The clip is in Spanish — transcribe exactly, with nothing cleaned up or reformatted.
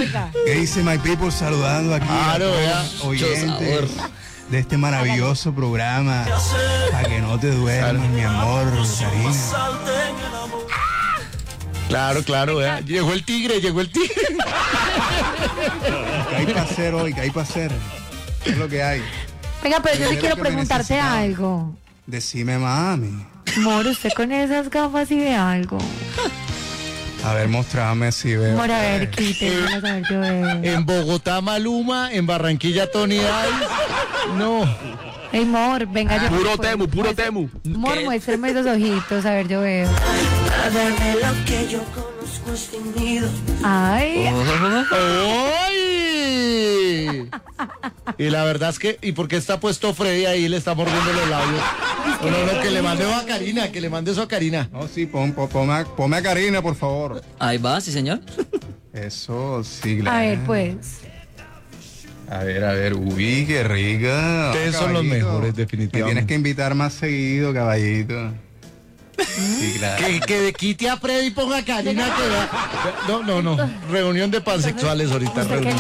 ¿Qué dice My People saludando aquí claro, a todos oyentes de este maravilloso programa? Para que no te duermas, claro, mi amor, Karina. Claro, claro, vea. Llegó el tigre, llegó el tigre. ¿Qué hay para hacer hoy? ¿Qué hay para hacer? ¿Qué es lo que hay? Venga, pero yo le quiero que me preguntarte necesitaba. algo. Decime, mami. Mor, usted con esas gafas y ve algo. A ver, mostrame si veo. Mor, a ver, quítelas, a ver, yo veo. En Bogotá, Maluma, en Barranquilla, Tony Dice. No. Ey, Mor, venga, yo. Puro Temu, puro Temu. Mor, muéstrame esos ojitos, a ver, yo veo. Dame lo que yo conozco es fingido. Ay, ¡Ay! Y la verdad es que, ¿y por qué está puesto Freddy ahí? Le está mordiendo los labios. No, no, no, que le mande eso a Karina, que le mande eso a Karina. No, sí, pon, pon, ponme, a, ponme a Karina, por favor. Ahí va, sí, señor. Eso, sí, a claro. ver, pues. A ver, a ver, uy, qué rica. Ustedes son los Caballito. mejores, Me definitivamente. tienes que invitar más seguido, caballito. Sí, claro. Que, que de Kitty a Freddy ponga a Karina que vea. No, no, no. Reunión de pansexuales ahorita. ¿Usted qué reunión.